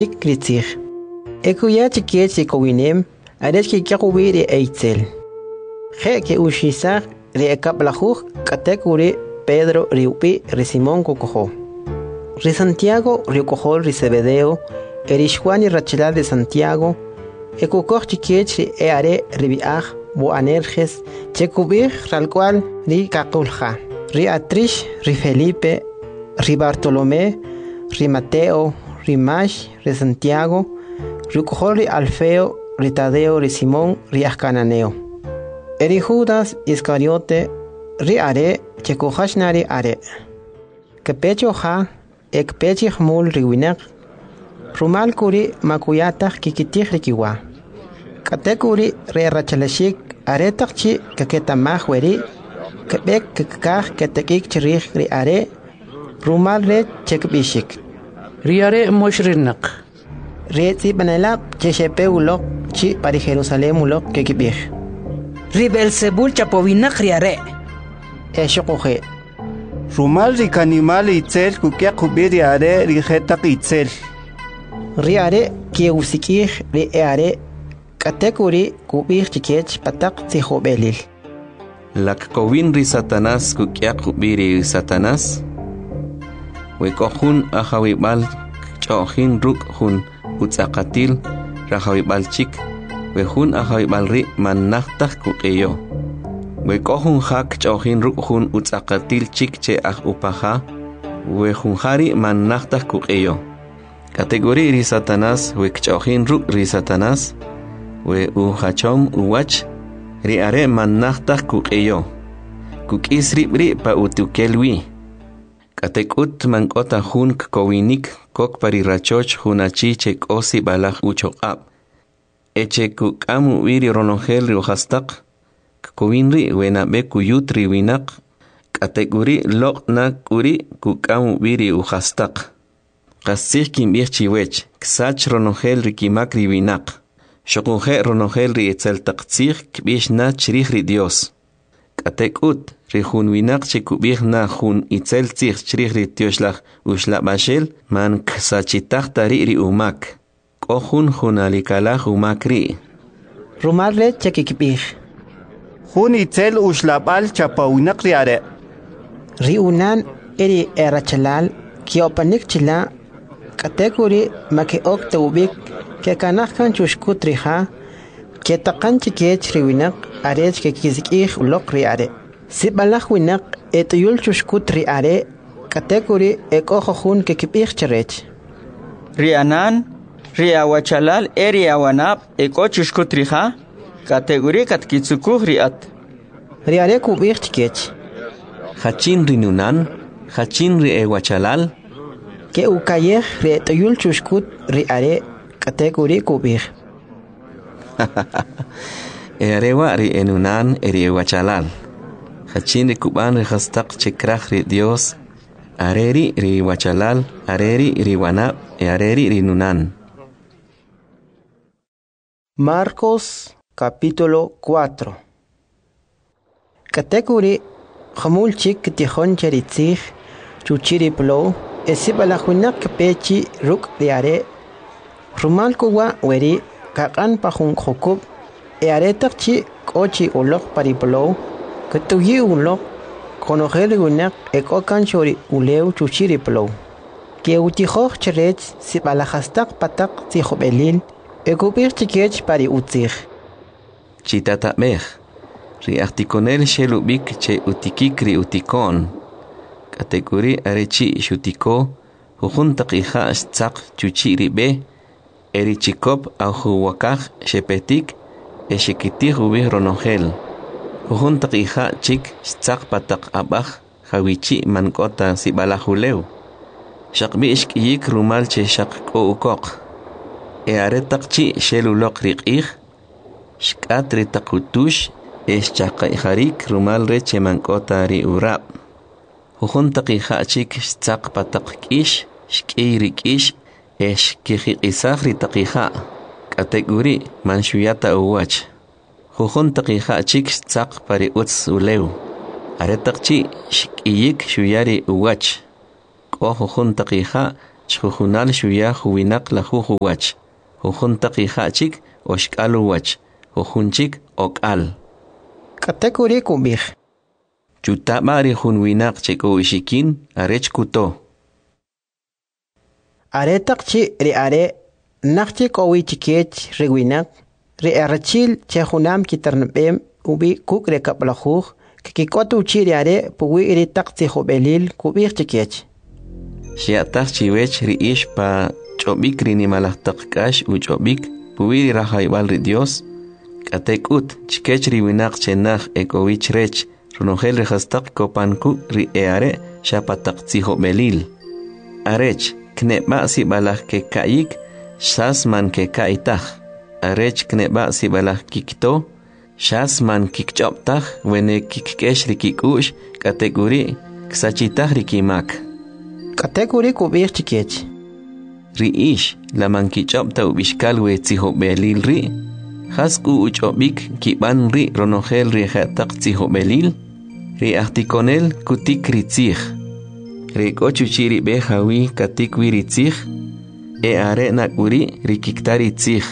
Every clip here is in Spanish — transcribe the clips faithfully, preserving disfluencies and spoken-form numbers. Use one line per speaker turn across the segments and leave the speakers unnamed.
kritzig. Ekuya chikiech sikowinem, arechki kyakubiri eitzel. Je que ushisar re kaplajuj katekuri Pedro riupi re Simón cocojo. Re Santiago riucojol re Zebedeo, erishwani rachela de Santiago, ekukoch chikiech ri eare ribiaj bo anerges, chekubir ralcual ri kakulja. Ri Atrish, ri Felipe, ri Bartolomé, ri Mateo, ri Mash, ri Santiago, ri cojol ri Alfeo, ri Tadeo, ri Simón, ri Ascananeo. Eri Judas Iscariote, ri are, chekujashnari are. Kepecho ha, ek pechich mul ri winek, rumal kuri makuyatach kikitich rikiwa. Katekuri re rachalashik, aretakchi kaketamach weri, kebek kekaj ketekik chirich ri are, rumal re chekbishik.
Ri are moshrinak.
Re tzi banelap cheshepe ulok chi pari Jerusalem ulok kekibich.
Ri Belzebul chapovinak ri are.
Eshokoje.
Rumal ri kanimal itzel kukia kubiri are ri jetak itzel.
Ri are ki usikich ri are, katekuri kubich chikech patak tzihobelil.
Lak kovin ri Satanás kukia kubiri Satanás. Wekohun ahawibal chohin ruk hun utzakatil rahawibal chik. Wehun ahawibal ri manachtak kukeyo. Wekohun hak chohin ruk hun utzakatil chik che ah upaha. Wehun hari manachtak kukeyo. Kategori ri Satanás wekchohin ruk ri Satanás. We uhachom uwach ri are manachtak kukeyo. Kukis ribri pa utukelwi. Katekut mankota hun kowinik kok pari rachoch hunachi chek osi balach uchoqab. Eche kukamu wiri ronongel ri uhastak. Kowinri wena be kuyutri winak. Kategori lokna kuri kukamu wiri uhastak. Kasich kimbich chiwech ksach ronongel ri kimak ri winak. Shokunje ronongel ri etzel taktsich kbish na chirich ri Dios. Katekut ri hun winak chekubich na hun itzel tzich chirich ri Tioslach ushla bashel man ksachitach tari ri umak. Kohun hun alikalach umak ri.
Rumal re chekikbich.
Hun itzel ushlabal chapawinak ri are.
Ri unan eri erachalal kiopanik chila katekuri makeok teubik ke kanahkan chushkut riha ke taqan chikech ri winak arech ke kizikih ulok ri are. Sibalach winak etuyul chushkut ri are katekuri ekojohun ke kibich cherech.
Ri anan, ri awachalal eri awanab eko chushkut riha kategori katkitsukuh ri at.
Ri are kubich chikech.
Hachin ri nunan, hachin ri ewachalal.
Ke ukayeh re etuyul chushkut ri are kategori kubich.
Earewa ri enunan eri ewachalal. Hachin ri kuban ri hastak chekrach ri Dios. Areri ri wachalal, areri ri wanab, e areri ri nunan.
Marcos capítulo cuatro. Kategori Hamul chik tihon cheritzich, chuchiri plo, esibalahuinak pechi ruk riare. Rumal kuwa weri, kakan pahun hokub, earetak chi kochi ulok pariplo, ketuyi ulok, konogeri winak ekokan chori uleu chuchiri plo. Ke utihoch cherech sibalahastak patak tihobelil, ekupir chikech pari utzich.
Chitata mech. Ri articonel shelubik che utikik ri utikon. Kategori arechi shutiko, hujuntak iha stzak chuchi ribe, eri chikop au huwakaj shepetik, e shikitih ubih ronongel. Hujuntak iha chik stzak patak abaj, hawichi mankota sibalahuleu. Shakbi ishkiyik rumal che shak ko ukok. E aretak chi shelulok rikih, shkat ritakutush, es chaqayharik rumal reche mankota ri urab. Hujuntak iha chik stzak patak kish, shkiri kish, es kijiqisaj ritaqiha. Kategori manshuyata uwach. Hujuntak iha chik stzak pari utz uleu. Aretak chi shkiyik shuyari uwach. Ko hujuntak iha chujunal shuya huwinak la jujuwach jujun taqihachik oshkaluwach jujunchik okal
katekuri kubij
chutabari junwinak cheko ishikin arech kuto
are taqchi ri are naqchi kowi chikech rewinak ri archil chehunam kitarnbem ubi kuk re kaplajuj kikikotu chiri are puwi ri taqchi jobelil kubij chikech
Shiatach chiwech ri ish pa chobik ri nimalajtaqkash u chobik puwi ri rajaybal ri Dios katekut chikech ri winak chenaj ekowich rech runojel ri hastaq kopanku ri eare shapataqtzi jobelil arech kneba si balaj ke kayik shas man ke kaitaj arech kneba si balaj kikto shas man kikchoptaj wene kikkesh ri kikush kategori ksachitaj ri kimak
katekuri kubij chikech
ri ish la man kichopta ubishkal we tzihobelil ri hasku uchobik kiban ri ronojel ri hataq tzihobelil ri artikonel kutik ri tzih ri kochuchiri bejawi katik wi ri tzih e are nakuri ri kiktari tzih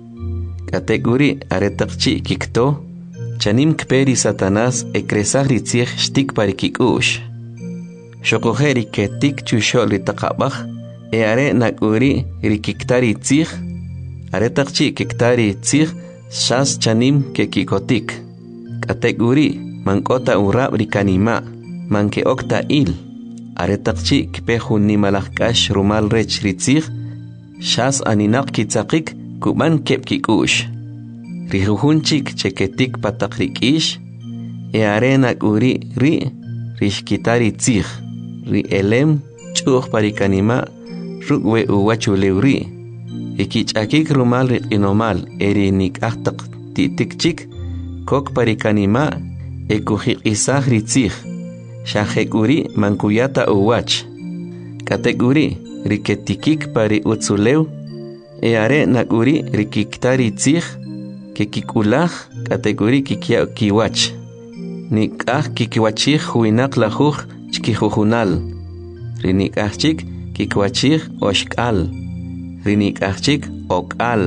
kategori are taqchi kikto chanim kperi satanas e kresaj ri tzih shtik pari kikush Shokojeri ketik chushol ri taqabaj e are nakuri ri kiktari tzih are taqchi kiktari tzih shas chanim ke kikotik kategori mankota urab ri kanima manke okta il are taqchi kpejun nimalajkash rumal rech ri tzih shas aninaq kitzaqik kuban kep kikush ri jujunchik cheketik pataq ri k'ish e are nakuri ri rishkitari tzih ri elem chuj parikanima rugwe uwachulewri ikichakik rumal ri inomal eri nik'ajtaq titikchik kok parikanima ekujiqisaj ri tzih shajekuri mankuyata uwach kateguri riketikik pari utzulew e are nakuri rikiktari tzih kekikulaj kateguri kikya kiwach nik'aj kikiwachij huwinak lajuj chkijujunal rinik'ajchik kikwachij oshk'al rinik'ajchik ok'al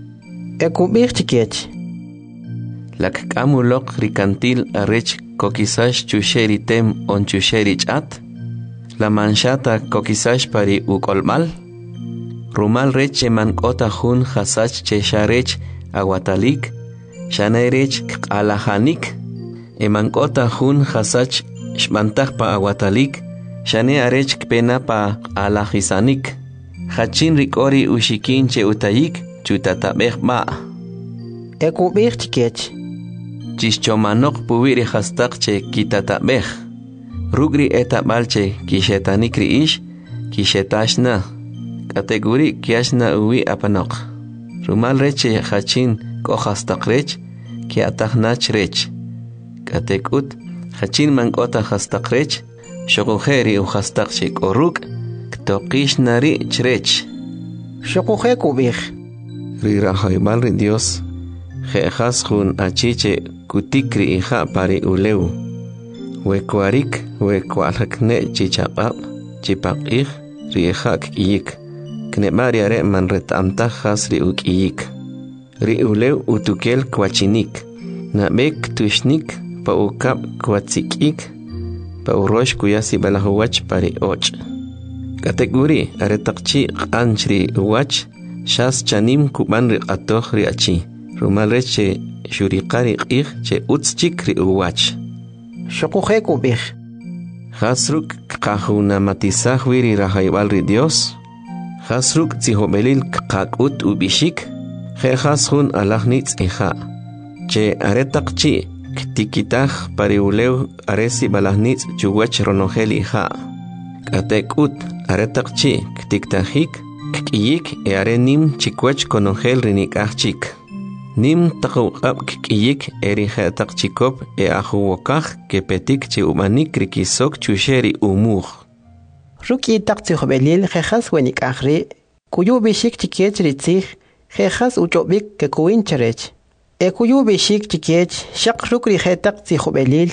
ekubij chikech
lakk'amuloq rikantil arech kokisash chusheri tem on chusheri ch'at la manchata kokisash pari uk'olb'al rumal rech mank'ota jun jasach chesharech awatalik shanarech k'alajanik emank'ota jun jasach shbantaj pa awatalik shane arech kpena pa alajisanik hachin rikori ushikin che utayik chutatabej ba
ekubij chikech
chischomanoq puwiri hastaq che kitatabej rugri etabal che kishetanik ri ish kishetashna kategori kiashna uwi apanoq rumal reche hachin ko hastaq rech kiatajnach rech katekut hachin mankota hastaq rech shokojeri u hastaq che koruk ktoqishnari chrech
shokoje kubij
ri rajaybal ri Dios jejas jun achiche kutikri ija pari ulew wekuarik wekualakne chichaqab chipaqij ri ija k'iyik knebari are man retamtajas ri uk'iyik ri ulew utukel kwachinik nabek tushnik pa ukab kwatsik'ik pa urosh kuyasi balahuwach pari och kategori are taqchi q'anch ri uwach shas chanim kuban ri q'atoj ri achi rumal reche shuriqari q'ij che utzchik ri uwach
shokoje kubij
hasruk qajunamatizaj wi ri rajaybal ri Dios hasruk tzihobelil qaq'ut ubishik jejas jun alajnitz ija che are taqchi ktikitaj pari ulew aresi balajnitz chuwach ronojel ija katekut are taqchi ktiktajik k'iyik e are nim chikwach konojel rinik'ajchik nim taqawq'ab k'iyik eri jetaq chikop e ajuwokaj kepetik che umanik rikisok chusheri umuj
ruki taq tzihobelil jejas wenik'aj ri kuyu bishik chikech ri tzij jejas uchobik ke kuwin cherech e kuyu bishik chikech shaq ruk ri jetaq tzihobelil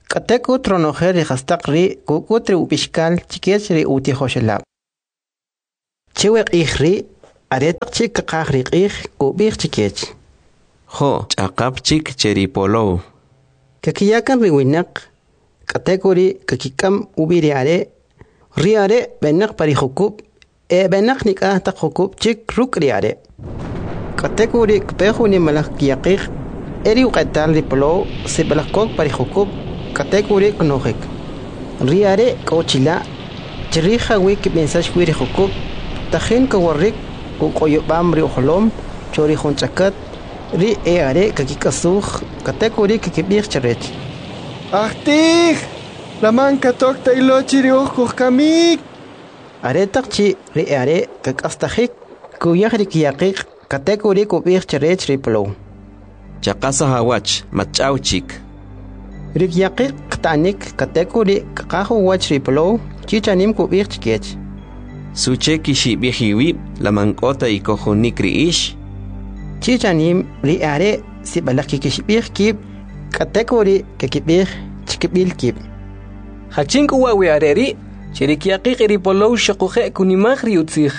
katekut ronojel ri hastaq ri kukut ri ubishkal chikech ri utijoshelab Chewe qihri aretak chik qahri qih kubih chikech.
Jo chaqap chik cheripolo.
Kakiyakan riwinak kategori kakikam ubiri are riare benak pari hukub e benak nikah tak hukub chik ruk riare. Kategori kpehu ni malak kiyakih eri uqatal ripolo si balakok pari hukub kategori knohik. Riare kochila chiriha wiki mensaje wiri hukub tahin kawarik uqoyobam ri uholom chori honchakat ri eare kakikasuh kategori kakibir charech.
Ahtih, laman katok tailo chiriuh kuhkamik.
Aretak chi ri eare kakastahik kuyahri kiyakik kategori kubir charech ripolo.
Chaqasa hawach machaw chik.
Ri kiyakik ktanik kategori kakahu wach ripolo chichanim kubir chikech.
Suche kishi bihiwi lamankota ikohunik riish.
Chichanim ri eare si balaki kishbir kib kategori kakibir chikbil kib.
Hachinku wawi areri, chirikiaqi ripolo shakuhe kunimagri utzig.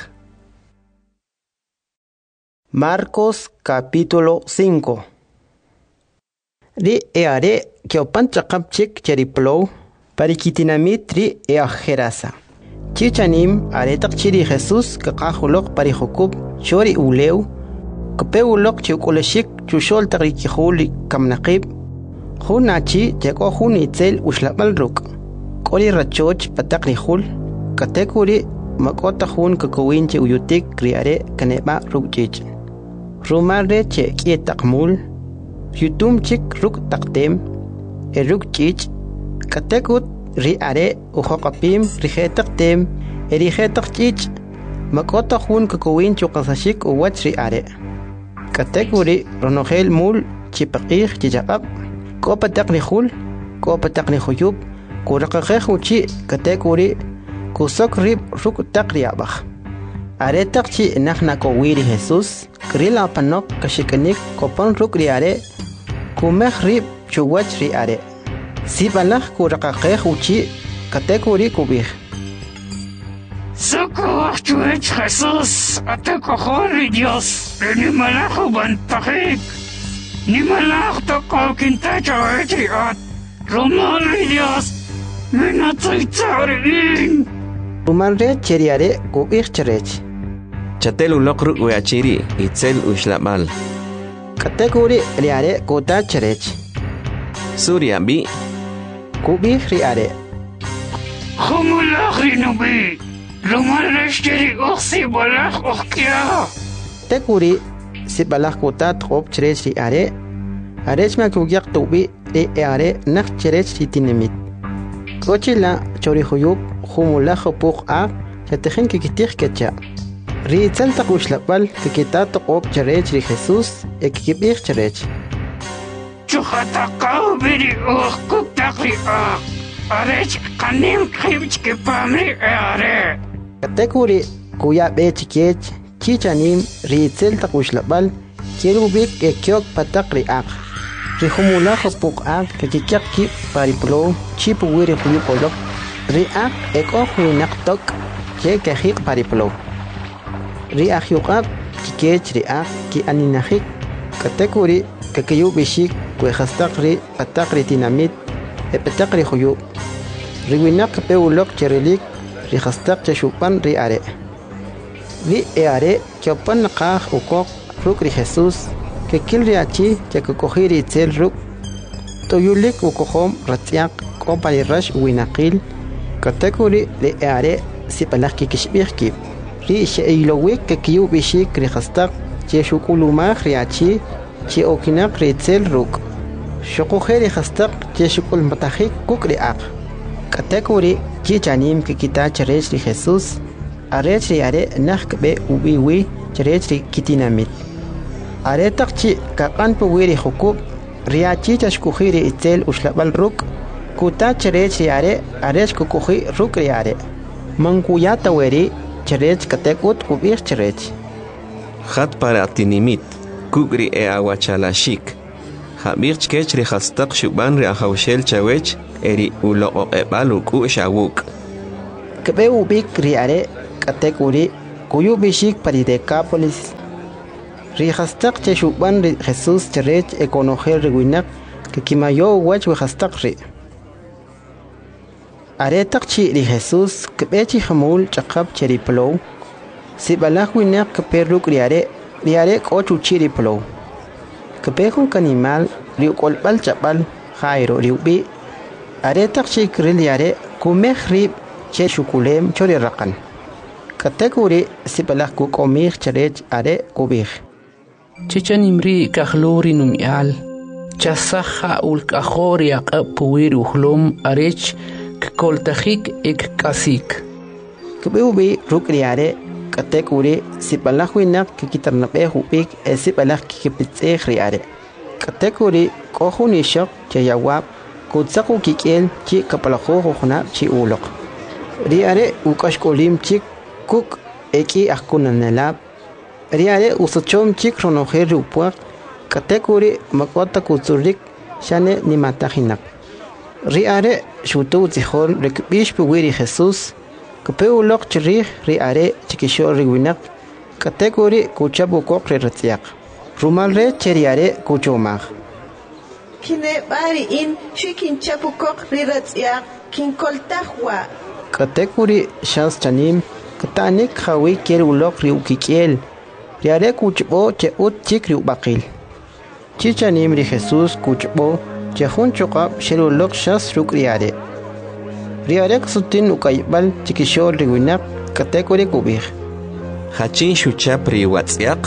Marcos capítulo cinco. Ri eare kiopan chakap chik cheriplo parikitinamit ri eajerasa. Chichanim aretak chiri Jesús kakahulok parihukub chori uleu kapeulok chikuleshik chushol tarikihuli kamnaqib hunachi jako hunitzel ushlabal ruk koli rachoch patakrihul katekuri makota hun kakowinche uyutik kriare kaneba rukchich rumare che kietakmul yutum chik ruk taktem eruk chich katekut ri are uhokapim rihetaktem erihetak chich makota hun kakowin chukasashik uwach ri are kategori ronogel mul chipaqih chichaqab kopa taqnihul kopa taqnihuyub kuraqaqeh uchi kategori kusok rib ruk taqriabah are taqchi nahna kowiri Jesus krila panok kashikanik kopan ruk ri are kumeh rib chuwach ri are sibalah kuraqaqeh uchi kategori kubih.
Socorro, Jesús, ate cojones, Dios, ni malajo bantajik, ni malajo tocó quintacho etiot, Roman, Dios, menatzaitzarin.
Rumanre cheriare kubih cherech.
Chatel ulok weachiri itzel ushlamal.
Kategori riare kota cherech.
Surya bi
kubih riare.
Humulachri nubi. Roman resteri oxi balach okia.
Tekuri si balach kota trop cherech riare. Arech ma kugyak tubi ri are nak cherech titinimit. Kochila chori huyub humulach puk a chatejen kikitih kecha. Ri tzalta kushlapal kikita top cherech ri Jesus ekibir cherech.
Chuhataka biri oh kuktakri ah. Arech kanim kribch ke pamri are.
Kategori kuya be chikech chichanim ri tzalta kushlapal kirubik ekyok patakri ak. Ri humula puk ak kikikyak ki pariplo chipu wiri huyupolok. Ri ak eko huinak tok ke kahik pariplo. Ri ak yukab kikech ri ak ki aninahik. Kategori kakayu bishik kwe khastak ri patakri tinamit e patakri huyub. Riwinak peulok cherelik ri khastak chashupan ri are. Ri e are kyopan qah ukok ruk ri Jesus ke kil ri achi chakukojiri itzel ruk toyulik ukohom ratziak kompani rash winakil kategori ri e are si palak kikishbirki ri sheilowik ke kiyu bishik ri khastak cheshukulumah ri achi che okinak ri itzel ruk shokojeri khastak cheshukul matahik kuk ri ak kategori chichanim kikita cherech ri Jesus arech ri are nakbe ubiwi cherech ri kitinamit are takchi kakan puwiri hukub riachi chashkuhiri itzel ushlabal ruk kuta cherech ri are arech kukuhi ruk ri are mankuyata weri cherech katekut kubir cherech
Khat para tinimit kugri e awachalashik Habir chkech ri khastak shuban ri ahawshel chawech eri ulo ebal uku shawuk
kbe ubik ri are kategori kuyu bishik para Decápolis. Rihastak che shuban ri Jesús cherech econogel rewinak que kimayo wach wehastak ri. Aretak chi ri Jesús que bechi hamul chakab cheriplow. Si balak winak que perruk riare riare kochu chiriplow. Que pejun canimal riu kolbal chapal jairo riu bi. Aretak chi kriliare kumeh rib che shukulem chori rakan. Kategori si balak kuk omich cherech are kubih.
Chichan imri kahlori numial. Chasaha ul kahori akapuir uhlum arech koltajik ek kasik.
Kubiubi rukriare kategori si balak winak kikitarnape hupik e si balak kikipitse riare. Kategori kohunishok chayawab kutsaku kikiel chi kapalaho hona chi ulok. Riare ukashkolim chik kuk eki akunanelab. Riare usochom chik ronojer rupuak kategori makota kutsurik shane ni matajinak. Riare shutu zihol rekbish puwiri Jesús kapeulok chirih riare chikishol riwinak kategori kuchabu kokre ratziak. Rumalre cheriare kuchomag.
Kine bari in shikin chapu kokre ratziak kin koltahwa.
Kategori shans chanim katanik hawi kerulok riukikiel. Riare kuchbo che ut chikriu bakil. Chichanim ri Jesús kuchbo che hun chokap shelulok shas ruk riare. Riare ksutin ukaybal chikishol riwinak kategori kubih.
Hachin shuchap ri watziak.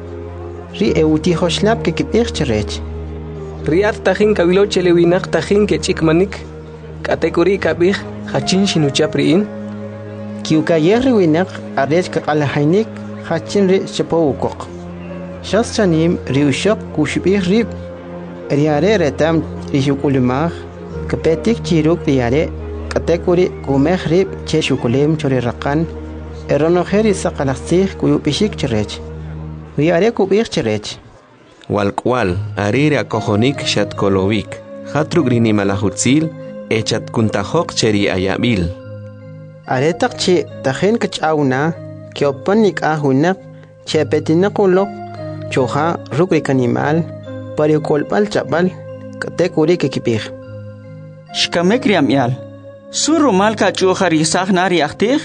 Ri euti hoshlap ke kipich cherech.
Riat tajin kabilo chelewinak tajin ke chikmanik kategori kabih hachin shinuchap riin.
Kiukayer riwinak arech kakalahainik hachin ri chapowukok. Shas chanim riushok kushbih rib. Riare retam rishukulimag kapetik chiruk riare kategori kumeh rib che shukulim chori rakan eronoher isaqalaksih kuyupishik cherech. Riare kubih cherech.
Walkwal arire akojonik shatkolovik. Hatruk rini malahutzil echat kuntajok cheri ayabil.
Aretak chi tajen kachawna Kiopanik ahunak, chepetinakulok, choha, rukrik animal, pariukolpal chapal, kategori kikipir.
Shkamekriam yal, surumal kachuha risah nari achtih?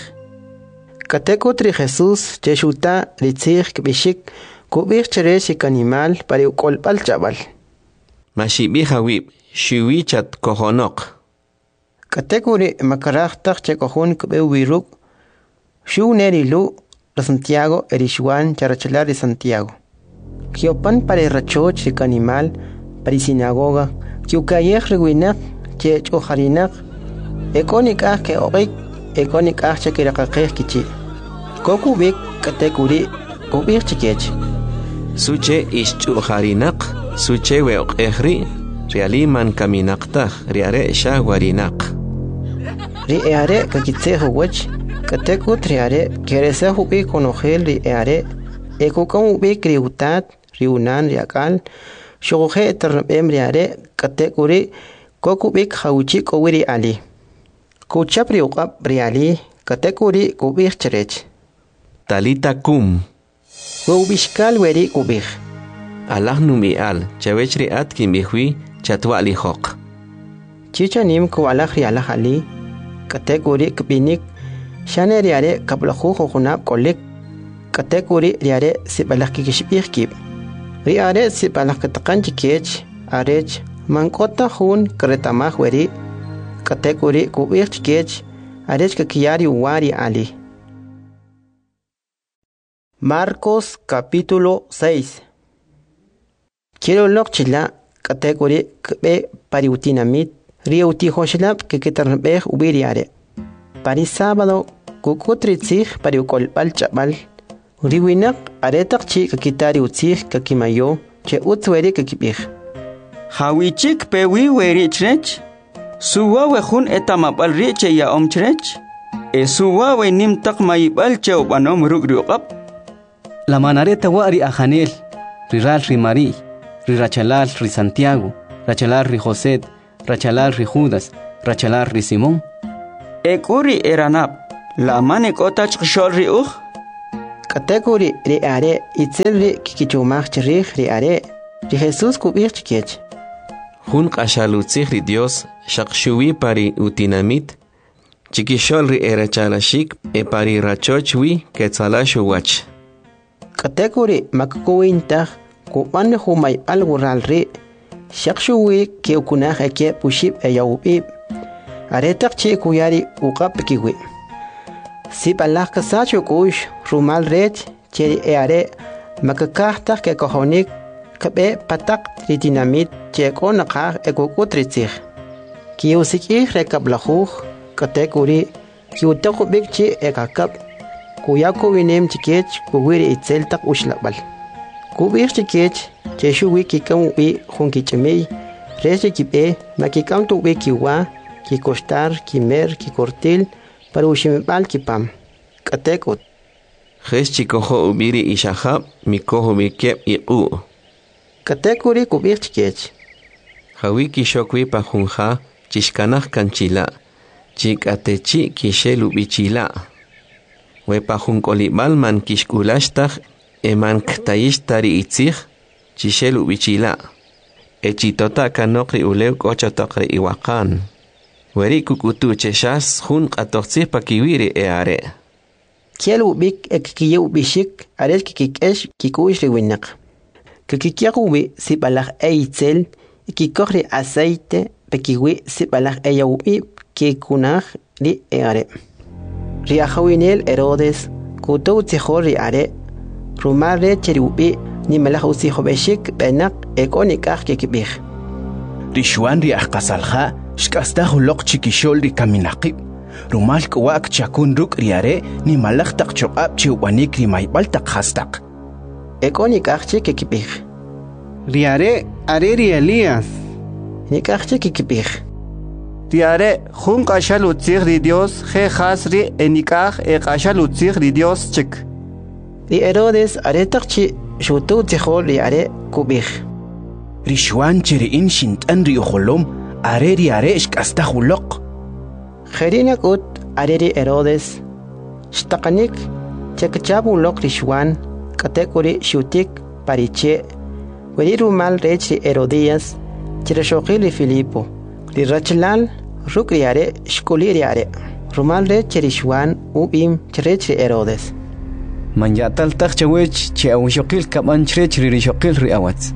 Kategori Jesús, cheshuta, ritzig, kibishik, kubir cheresik animal, pariukolpal chapal.
Mashibihawib, shiwichat kohonok.
Kategori makarachtak chekohun kubewiruk, Shu nerilu de Santiago erishwan charachalar de Santiago. Kiopan para rachoch de animal para sinagoga. Kiukayek rewinak che chojarinak. Econik ah que orik econik ah che kirakakeh kichi. Kokubik kategori kubik chikech.
Suche ish chojarinak. Suche weok ehri. Realiman kaminakta riare shagwarinak.
Riare kakitseho wach. Kateku triare keresa hubi konogel ri are ekokon ubi kriutat riunan riakal shoge eternabem riare kategori kokubik hauchi kowiri ali kuchapri uqab riali kategori kubik cherech
talita kum
wubishkal weri kubik
Allah numi al chawechri atkin bihwi chatwa li hok
chichanim ko alakh riala ali kategori kbinik Shane riare kaplahu khunab kolik kategori riare sibalaki kishbihkib riare sibalak taqanchi kech arech mankota hun kretamah weri kategori kubih kech arech kakiyari wari ali. Marcos capítulo seis. Quiero lokchila kategori kbe pariutinamit riuti hoshlab que ketarnbeh ubiriare. Pari sábado, kukutritzig pari ukolpal chapal. Riwinak aretak chi kakitari utzig kakimayo, che utzweri kakipig.
Hawichik pewi weri chrech? Suwa wehun etamapal riche ya om chrech? E suwa we nim tak mayibal che upanom rugriuqap?
La manareta wari a Janel, riral rimari, rirachalal ri Santiago, rachalal ri José, rachalal ri Judas, rachalal ri Simón.
Ekuri eranap, la mane kotach shol ri uj?
Katekuri ri are itzel ri kikichumach chirij ri are ri Jesús kubich chikech.
Jun qashalutzij ri Dios shaqshuwi pari utinamit chikishol ri erachalashik e pari rachochwi ketzalashu wach.
Katekuri makkuwintaj kuban humay algural ri shaqshuwi ke ukunaj eke pushib e yawbib. Aretak chi kuyari uqap kiwi. Si balak kasacho kush rumal rech cheri e are makakahtak ke kohonik kabe patak ri dinamit che konaqaj e kukutritzij. Ki usikij rekablajuj katekuri ki utakubik chi e kakab kuyaku winem chikech kuwiri itzeltak ushlabal. Kubik chikech che shuwi kikam wi junkichemey reche kibe makikam tu wi kiwa ki costar ki mer ki cortil para ushimibal ki pam katekut
Jes chikojo ubiri ishahab mikojo bikep iqu
katekuri kubik chikech
Hawi kishokwi pa junja chishkanaj kanchila chikatechi kishelu bichila we pa junkolibal man kishkulashtaj eman ktayishtari itzij chishelu bichila echitota kanokri ulew kochotokri iwakan Weri kukutu cheshas jun qatoqtzij pa kiwiri e are.
Kielu bik ek kiyu bishik ares kikikesh kikuish riwinak. Kikikiyawi si balaj eitzel kikokri aceite pekiwi si balaj eyawbi kikunaj ri e are. Ri ajawinel Herodes kutu tzijor ri are rumare cheriubi ni malaj usijo beshik benak ekonikaj kikibij.
Rishuan ri ajqasalja shkastaj uloq chikishol ri kaminaqib rumal kwak chakun ruk riare ni malaj taq choqab chiwanik ri maybal taq hastaq
ekonikaj chikibij
riare are ri Elías
nikaj chikibij
riare jun qashalutzij ri Dios je khas ri enikaj e qashalutzij ri Dios chik
ri Herodes are taq chi shutu tzijol ri are kubij
Rishuan chiriin shintan ri ujolom are ri are shkastaj uloq
Jerinak ut are ri Herodes shtaqanik chekchab uloq Rishuan katekuri shutik pariche weri rumal rech ri Herodías chirashoqil ri Filipo ri rachlal ruk ri are shkuli ri are rumal rech Rishuan ubim chirech ri Herodes
Man yatal taq chawech che awshoqil kaban chrech ri rishoqil ri awatz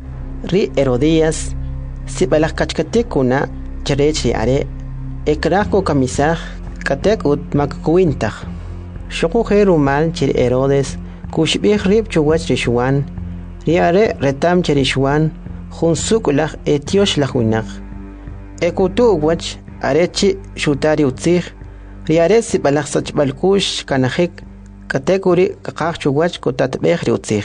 ri Herodías si balaj kachkatekuna chirech ri are ekrako kamisaj katek ut makkuintaj shoqu jerumal chir Herodes kushbij rib chuwach Rishuan ri are retam Rishuan junsuk laj etiosh lajunaj ekutu wach arechi shutari utzij ri are si balaj sachbalkush kanajik katekuri kaqaj chuwach kutatbej ri utzij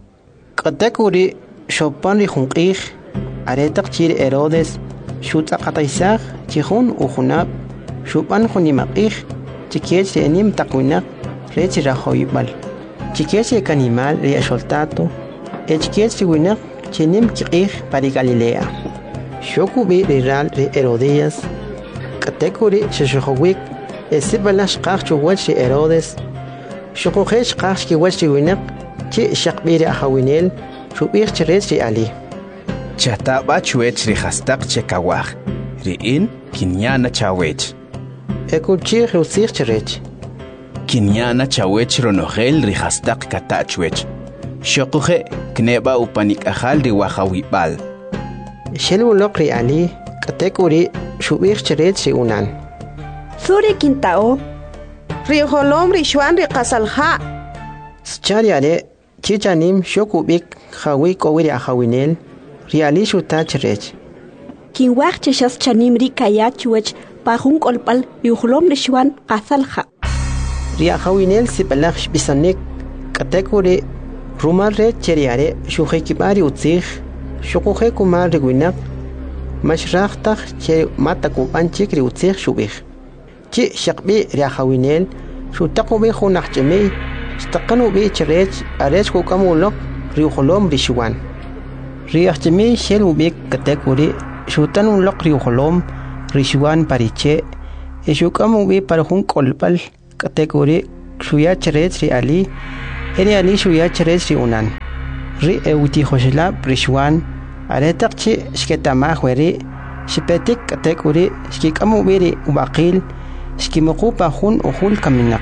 katekuri shopan ri junqij aretaq chir Herodes shutaqataysaj chijun ujunab shupan junimaqij chikech ri enim taqwinaq rech rajoybal chikech ri kanimal ri axoltato echikech ri winaq chinim kiqij pari Galilea shokubi ri ral ri Herodías katekuri shashojowik esibala shqaj chuwach ri Herodes shokuje shqaj kiwach ri winaq chi shaqbi ri ajawinel shubij chirech ri ali
Chataba chuech ri hastaq chekawaj riin kinyana chawech
ekuchij rusij chirech
kinyana chawech ronogel ri hastaq katachwech shokuje kneba upanik ajal ri wajawibal
Shelulok ri ali katekuri shubij chirech ri unan
Suri kintao ri holom ri Shuan ri qasalja
Schari are chichanim shokubik jawi kowiri ajawinel Riali shuta chirech.
Kinwach cheshas chanim ri kayachuech pajun kolpal yuhlom Rishuan qasalja.
Ria hawinel si balach bisanek katekuri rumal re cheriare shujekibari utzij shukuje kumar riguinak mashrachtaj che matakupan chikri utzij shubij. Chi shaqbi ria hawinel shutakubi junach chemei stakanu bi chirech arech kukamulok riuholom Rishuan. Riachchemi shel ubik katekuri shutan un lok riuholom Rishuan pariche e shukam ubi parjun kolpal katekuri shuya cheret ri ali eri alishu ya cheres ri unan ri euti khoshilab rishwan aretaqchi shketamah weri shipetik katek uri shkikamu biri ubaqil shkimuqupa hun uhul kaminaq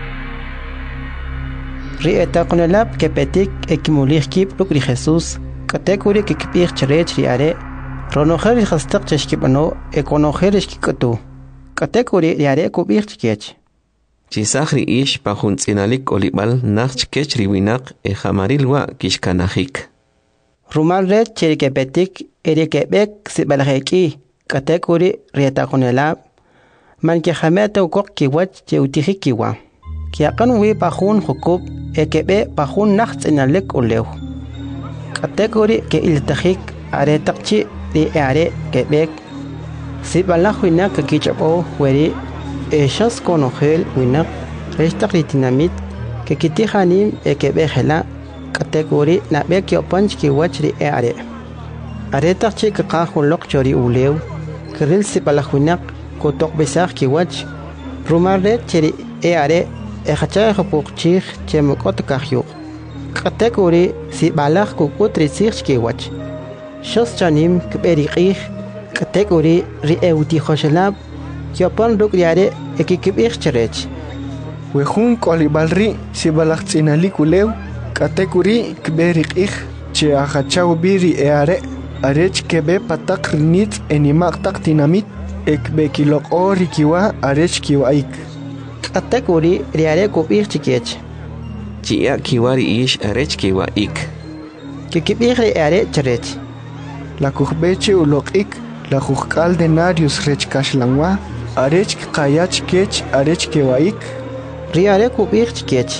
ri etaqnelab kepetik ekimulih kip lukri Jesus katek uri kikpih cherech ri are ronojer khastaq cheshkibano ekonojer shkikatu katek uri ri are kubih chkech
Chisahri ish pahun tzinalik olibal nach kech riwinaq e jamarilwa kishkanajik.
Rumal red cherikepetik erikebek sibalajeki katekuri rietakonelab man ke jamete ukok kiwach cheutiji kiwa. Kiakan wi pahun hukub ekebe pahun nach tzinalik olew. Katekuri ke iltajik aretakchi ri are kebek sibalajwinak kichabo weri Eshas konogel winak resta kritinamit que kitihanim e que bejela category na bekio punch ki wachri e are areta chik ka hulok chori ulew kril si balahunak ko tok besar ki wach rumare cheri e are e hacha hopuk chich chemokot kahyo category si balach ko kutri sich ki wach shos chanim kberiqih category ri euti khoshlab Kiapan ruk diare ekikip cherech.
Wehun kolibalri si balak tsinalik ulew katekuri kberik ich che achachau biri eare arech kebe patak rinit enimak tak tinamit ekbe kilok ori kiwa arech kiwa ik.
Katekuri diare kupir chikech.
Chia kiwari ish arech kiwa ik.
Kikip ich are cherech.
La kuchbeche ulok ik la kuchkal denarius rech kashlangwa Arech kayach kech arech kewaik
riare kubir kech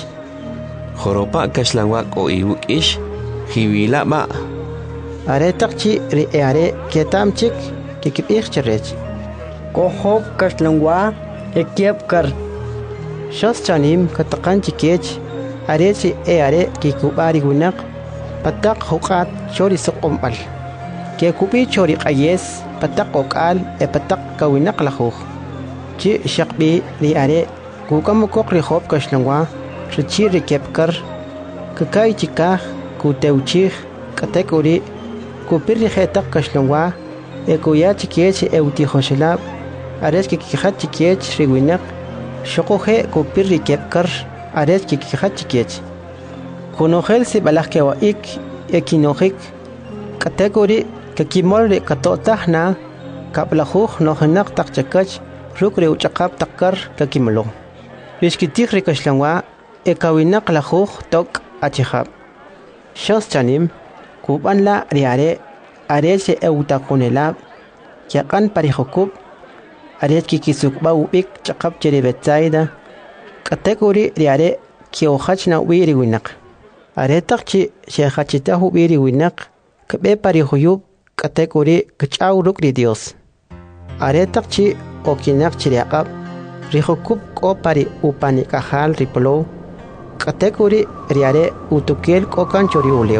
Joropa kashlangwa ko iwuk ish hiwila ba
Aretakchi ri are ketam chik kikibir cherech
Ko hop kashlangwa ekiep kar
Shos chanim katakan chikech arechi e are kikubari gunak patak hukat chori sukumbal Ke kubi chori qayes patak okal e patak kawinak lahuh Chi shakbi ri are kukam kok ri hop kashlangwa richi ri kepkar kakai chikah kuteuchih katekuri kupir ri hetak kashlangwa e kuya chikech euti khoshlab ares ki kikhat chikech ri winak shokohe kupir ri kepkar ares ki kikhat chikech kunogel si balak kewa ik ekinojik katekuri kakimol ri katotahna kaplahuh nohanak takchakach Rukre uchakap takar kakimlo. Rishkitik rikashlangwa ekawinak lahuh tok achihab. Shos chanim kuban la riare arese eutakunelab yakan parihokub aret kikisukba ubik chakap cheribetzaida kategori riare kiohachna wiri winak. Aretakchi shehachitahu wiri winak kabe parihuyub kategori kachau rukri dios. Aretakchi okinak chiriaqab rihokub kopari upani kahal ripolo kategori riare utukiel kokan chori ulew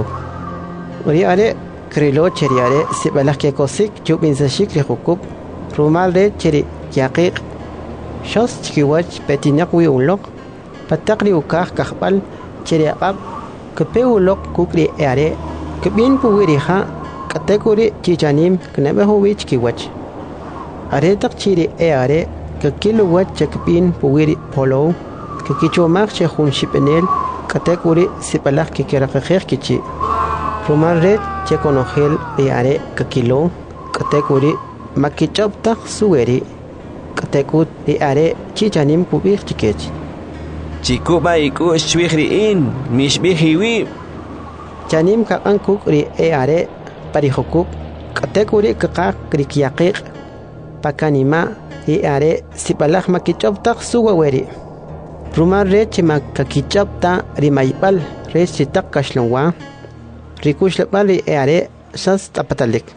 riare krilo chiriare sibalake kosik jubinsashik rihokub rumal re chiri yaqiq shos chikiwach petinak wi ulok patakri ukah kahbal chiriaqab kepe ulok kukri are kebin puwiriha kategori chichanim knabehu wich kiwach Aretak chiri e are ke kilo wat chakpin puwiri polo ke kichomak che hun shipenel kategori sipalak ke kerakher kichi Roman red che konogel e are ke kilo kategori makichop tak suweri kategut e are chichanim kubir chikech
Chikuba iku shwihri in mishbihiwi
Chanim ka ankuk ri e are parihokuk kategori kakak krikiaqiq pakanima e are sipalak makichoptak suwaweri rumar reche makakichopta rimaipal reche tak kashlongwa rikushlapal e are sas tapatalik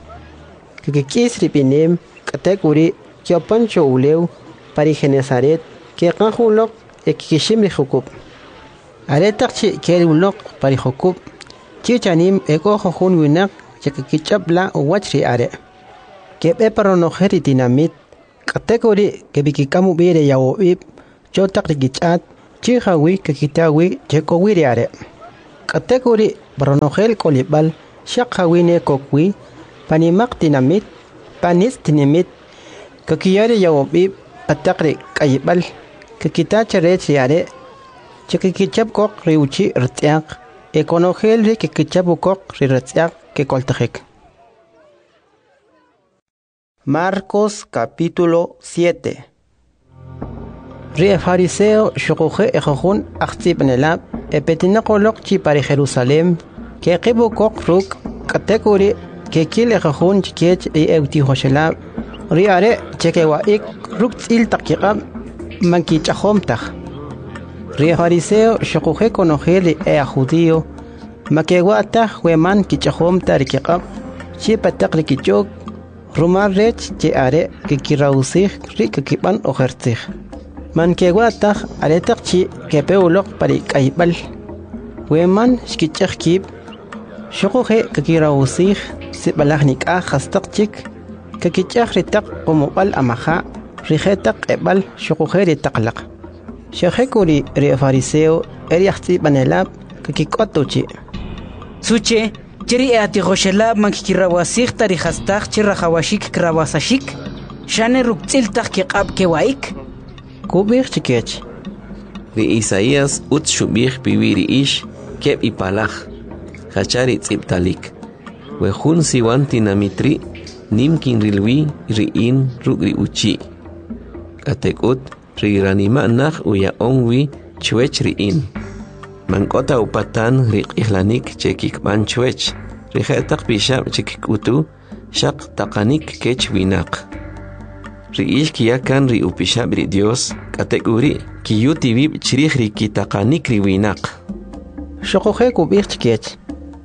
kikis ripinem kategori kyopancho ulew parigenesaret ke qahulok e kikishim rihukub are takchi kerulok parihukub chichanim eko khun winak chekichapla wachri are Kebe paronojer y dinamit, category que bikikamu bire ya oib, chotak rikichat, chihawi kakitawi chekowi riare. Kategori bronogel kolibal shakhawi ne kokwi panimak tinamit panis tinimit kakiyari yawobi patakri kayibal kakita charech riare chakikichap kok riuchi rtiak ekonogel ri kikichapu kok rirtiak ke koltajek. Marcos capítulo siete. Rie fariseo shokoje ejojun achtibnelab epetinakolok chi para Jerusalem que qibu kok ruk kategori que kil ejojun chikech ri euti hoshelab riare chekewa ik ruk til takiqab manki chahom tak. Rie fariseo shokoje konojeli e judío makewa tak weman kichahom tarikiqab chi patak kichok rumar rech che are que kirausig ri kiban ojertig. Man que guataj aretak chi que peulok pari kaibal. Weman shkichak kib. Shokoje que kirausig si balagnik a hastak chik. Que kichak ritak como bal amaja. Rijetak ebal shokoje ritaklak. Shekuri re fariseo eriachti banelab que kikotuchi.
Suche. Chiri ati goshelab man kirawasig tari hastak chirahawashik krawasashik. Shane ruktil tak kiqab kewaik.
Kubir chikech.
Ri Isaías ut shubir pibiri ish keb ipalach. Hachari tziptalik. Wehun siwan tinamitri nimkin rilwi riin rugri uchi. Katekut ri ranima nach uya onwi chwech riin. Mankota upatan ri ihlanik chekik ban chwech. Rijetak bishab chekikutu shak takanik kech winak. Riish kiyakan ri upishab ri Dios kategori kiyuti vib chirih ri kitakanik ri winak.
Shokoje kubir chikech.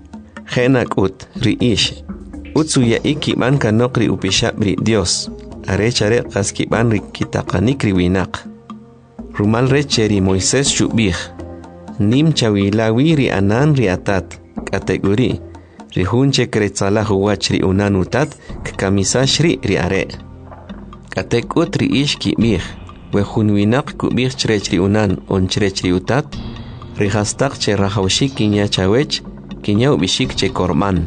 Henak ut riish utsuya ikiban kanok ri upishab ri Dios arechare kaskiban ri kitakanik ri winak. Rumal recheri Moises shubih nim chawilawi ri anan ri atat kategori rihunche kretzala huwach ri unanutat kamisash ri ri are. Katek utri ish kibir, wehun winak kubir chrech ri unan on chrech ri utat, rihastak che rahawshik kinya chawech, kinya ubishik che korman.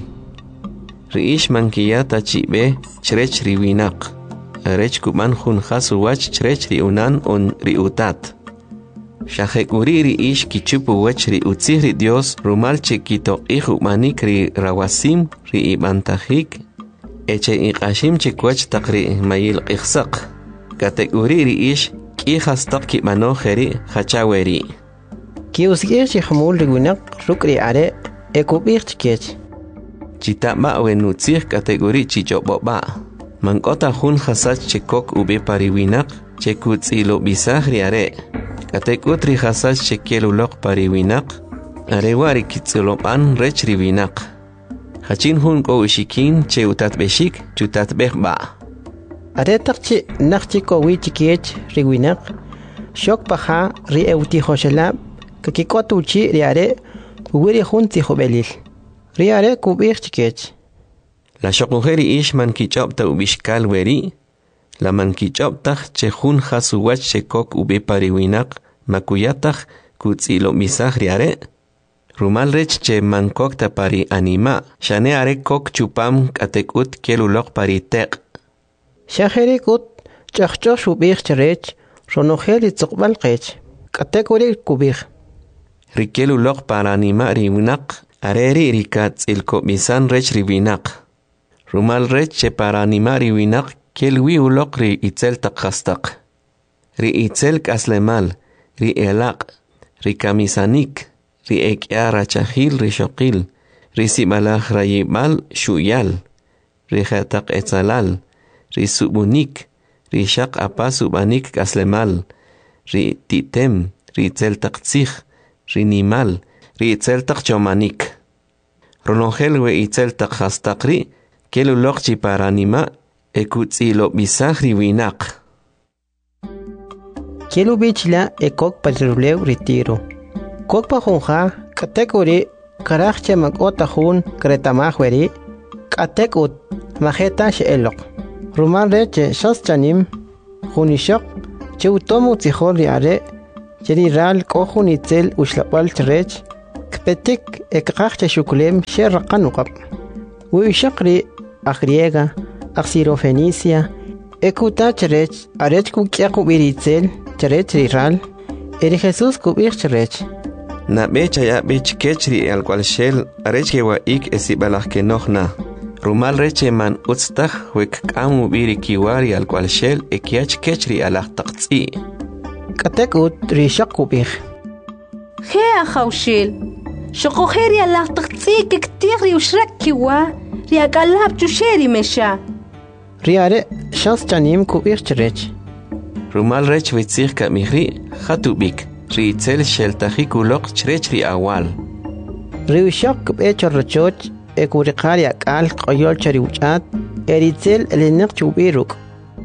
Ri ish mankiyata chibe chrech ri winak, arech kuban hun hasu wach chrech ri unan on ri utat. Shahekuri ri ish kichupu wach ri utzih ri Dios rumal che kito ihu manik ri rawasim ri ibantahik, eche iqashim chikwach taqri mayil qixsaq kategori ri ish ki khastaq ki mano kheri khachaweri
ki usgir chi khmul rigunak rukri are ekubir chikech
chita ma wenutzir kategori chichoboba mankota hun khasach chikok ube pariwinak chekutzilo bisahri are kategotri khasach chekelulok pariwinak are wari kitzuloban rechriwinak. Hachin hun ko ushikin che utat beshik chutat behba.
Aretak chi nakchi ko wichikech riwinak shok paha ri euti hoshelab kakikotu chi riare wiri hun ti hobelil riare kubir chikech.
La shokujeri ish man kichop ta ubishkal weri la man kichop tak che hun hasuwach che kok ube pariwinak makuyatak kutzilo misah riare. Rumal rech che mankok ta pari anima, shane are kok chupam katekut kelulok pari tek.
Shaheri kut chachcho shubir cherech, ronogeli tsukbal kech, katekuri kubir.
Rikelulok para anima riwinak, areri rikat ilko misan rech riwinak. Rumal rech che para anima riwinak, kelwi ulok ri itzel takhastak. Ri itzel kaslemal, ri elak, ri kamisanik. Ri ekya rachahil ri shokil, ri simalach rayibal shuyal, ri khatak etzalal, ri subunik, ri shak apa subanik kaslemal, ri titem, ri tzeltak tzich, ri nimal, ri tzeltak chomanik. Ronogel we itzeltak hastakri, kelulok chiparanima, ekutzilo bisah ri winak.
Kelubichla ekok patruleu retiro. Kok pa hunja kategori karachche magota hun kretamahweri katekut majeta sheelok. Ruman reche shas chanim hunishok che utomu tihol riare cheri ral kohun itzel ushlapal cherech kpetik ekqach shukulem sherqan uqab wi shaqri agriega axirofenicia ekuta cherech arech ku kyaqu biritzel cherech ral eri Jesus kubir cherech
na becha ya bech kechri al cual shel arech que wa ik esibalach que nohna rumal reche man utstakh wek kamu biri kiwari al cual shel ekiach kechri alach taqtsi
katekut rishaq kubir
he akhawshil shaqo kheri alach taqtsi kektigri ushrak kiwa riakalab chusheri mesha
riare shas chanim kubir cherech
rumal rech witzir ka mihri khatubik ritzel shel tahikulok cherechri awal
riushaq becho rochoch ekuriqaria kal qoyol chari uchat eritzel elinek chubiruk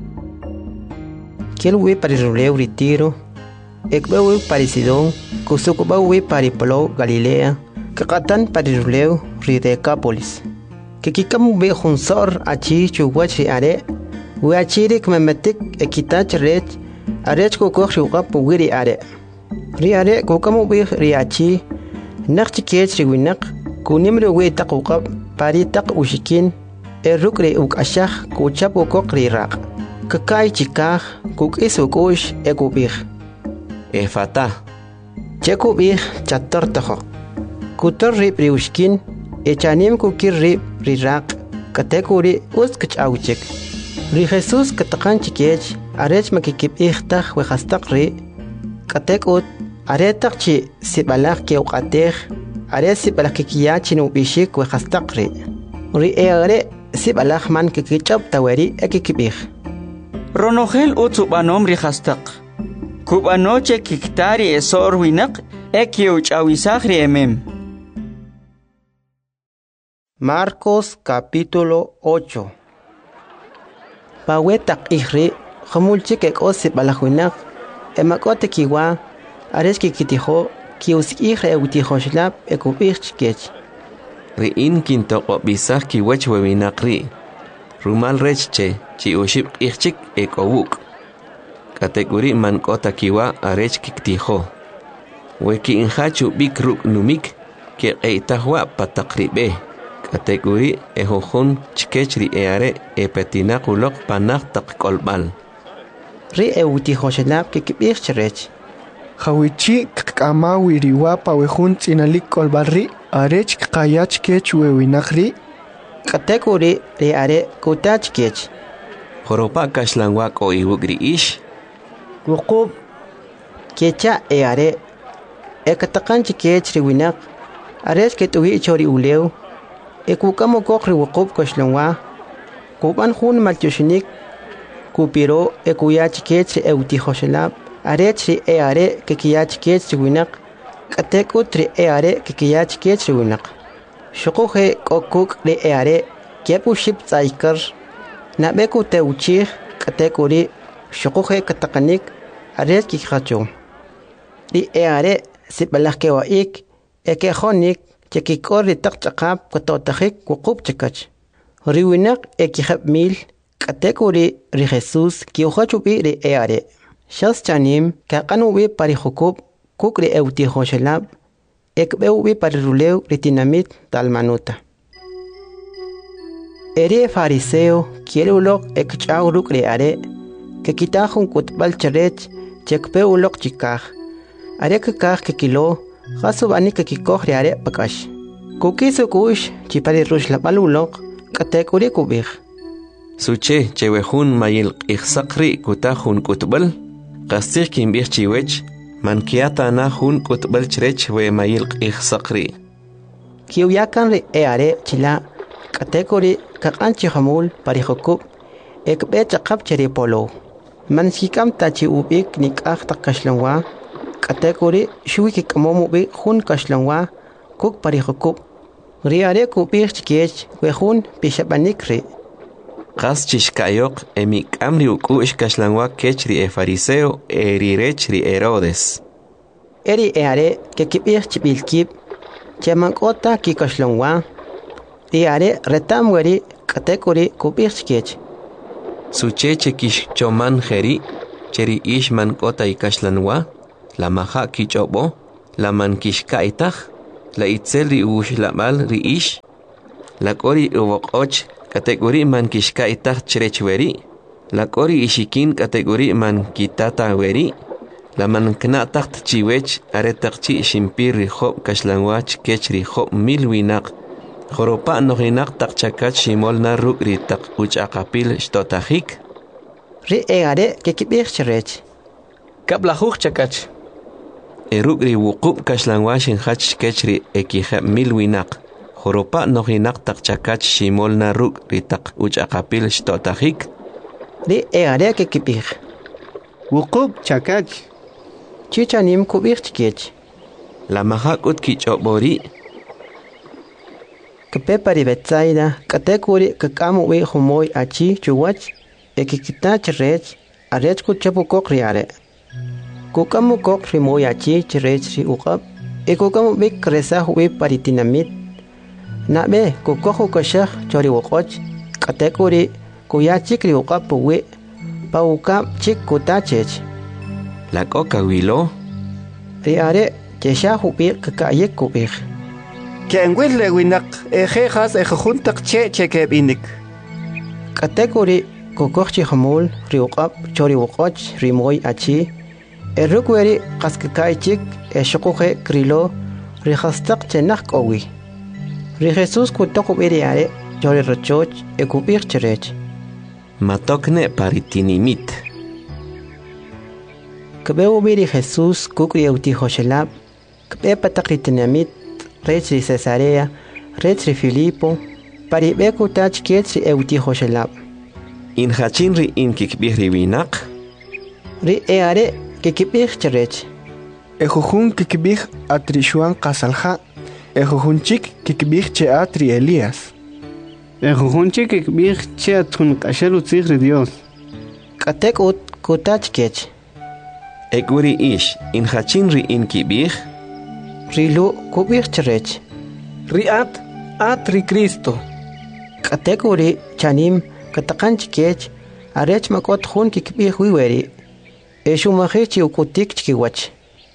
kelwe pariruleu ritiro ekbewe parisidon kusukubawe paripolo galilea kakatan pariruleu ridecapolis kikikamu be hunsor achi chuwachri are we achiri kmemetik ekitach rech arech kokokh shuqap wiri are ri are kokamu be riachi naqchi kech riwinak kunimro we taqoqab pari taq ushikin erukre uk ashakh kuchapo kokri raq kakai chikah kuk isukush ekubih
efata
chekubih chator taho kutor rip riushkin echanim kukir rip riraq katekuri uskach auchik ri Jesus kataqan chikech arech makikib ihtaq we khastaqri katekut aretaq chi sibalaq ke uqateh are sibalaq kiya chinu bishik we khastaqri ri ere sibalaq man kikichab tawari ekikibih
ronogel utsubanom ri khastaq kubanoche kiktari esor winaq ekiuch awisagri emem
Marcos capítulo ocho. Pawetak ihri khamulchik ek osip alahuinak emakote kiwa areski kitiho kiusik ihre utiho shlap ekubirchkech
riin kintoqo bisah kiwach wewinaqri rumal rechche chi ushib ihchik ekowuk kategori man kota kiwa arech kiktiho weki inhachu bikruk numik ke eitahwa pataqribe kategori ehohun chkechri eare epetinakulok panaq taqkolbal
ri euti hoshlap kikibirchrech
Hawichi kamawi riwapa wehun tsinalik kolbarri arech qayach kech wewinaqri
kategori ri are kutach kech
horopa kashlangwak o iwugri ish
wuqub kecha eare ekataqanch kech riwinaq arech ketuwi chori uleu ekukamo kokri wuqub kashlangwa kuban hun malchushinik kupiro ekuyach kech euti hoshlap arechri eare kikiyach kech winaq katekutri eare kikiyach kech winaq shuquhe kokuk ri eare kepu ship tsaikar nabeku teuchih katekuri shuquhe kataqanik arech kikhachu ri eare sibalaq kewaik ekehonik chekikori taqchaqap katotajik wuqub chakach ri winaq ekihab mil katekuri ri Jesus kiuhachu bi ri eare Shas chanim kaqanubi pari hukub kukri euti hoshelab ekbeubi pari ruleu ritinamit talmanuta. Ere fariseo kielu lok ekchau rukri are ke kitahun kutbal charech chekpeu lok chikah are kakah ke kilo khasubani ke kikohri are pakash kukisu kush chipari rushlabal ulok katekuri kubih
suche chewehun mayil ikhsaqri kutahun kutbal qastir kin bichi wech man kiata na hun kutbal chrech we mayil ikhsaqri
kiu yakan re eare chila kategori kakanchi hamul pari hukub ekbe chaqab cheri polo man sikam tachi ubik nikah takashlanwa kategori shuiki kamomu bi hun kashlanwa kuk pari hukub riare kubich chkech we hun pishabanikri
Qas chishkayok emik amri uku ishkashlanwa kechri e fariseo e rirechri Herodes.
Eri eare ke kibir chibilkib chemankota kikashlanwa eare retamweri katekuri kubir chkech.
Sucheche kish choman jeri cheri ishman kota ikashlanwa la maja kichobo, la mankishka itaj, la itzel ri ush la mal ri ish, la kori uwokoch kategori mankishka itaj cherechweri, la kori ishikin kategori mankitata weri, la mankna tacht chiwech aretakchi shimpir ri hob kashlangwach kech ri hob mil winak, joropa nohinak takchakach shimol na ruk ri tak uch akapil shtotajik.
Ri eare kekibir cherech.
Kablahuch chakach.
Eruk ri wukub kashlangwashin hach kechri ekihep mil winak. Joropa nohinak takchakach shimol na ruk ri tak uch akapil shtotajik.
Ri eare kekibir.
Wukub chakach.
Chichanim kubir chikech.
La mahakut kichobori.
Kepepari betsaida, katekuri kakamu we humoy achi chuwach, ekikita cherech, arech kuchapu kokriare. Kukamu kokri moy achi cherech ri ukap, ekukamu bik kresa we paritinamit. Nabe kukohu kashah chori wokoch, katekuri kuyachik ri ukap we, paukap chik kutachech.
La coca wilo.
Riare, cheshahu bir kakayek kubir.
Kenwil le winak ejejas ejuntak che chekebinik.
Kategori kokochi hamul riuqab chori wokoch rimoy achi. Erukweri kaskakaichik eshokuhe krilo rihastak chenak owi. Ri Jesus kutakubiriare chori rochoch ekubir cherech.
Matokne paritinimit.
Kebeu biri Jesus kukri euti hoshelab. Kebe patakitinamit. Retri Cesarea, Retri Filipo, Paribeku tach ketri euti hoshelab.
In hachinri in kikbihri winak.
Ri eare kikibih cherech.
Ejujun kikbih atrishuan kasalha. Ejujunchik kikbih che atri Elías.
Ejujunchik kikbih che atun kashelu tzigri Dios.
Katek ut kutach kech.
Eguri ish in hachinri in kibih.
Rilu kubir cherech.
Riat at ri Cristo.
Kategori chanim katakanch kech arech makot hun kikbih wiweri. Eshumahichi ukutik chikiwach.